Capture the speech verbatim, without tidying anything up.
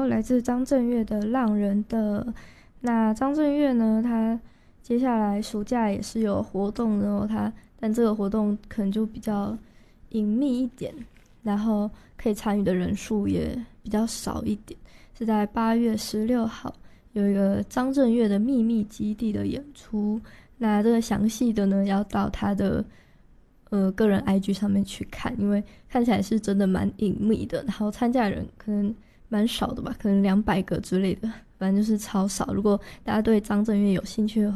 好，来自张震岳的《浪人的》。那张震岳呢，他接下来暑假也是有活动的哦，他但这个活动可能就比较隐秘一点，然后可以参与的人数也比较少一点，是在八月十六号有一个张震岳的秘密基地的演出。那这个详细的呢，要到他的呃个人 I G 上面去看，因为看起来是真的蛮隐秘的，然后参加人可能蛮少的吧，可能两百个之类的，反正就是超少。如果大家对张震岳有兴趣的话，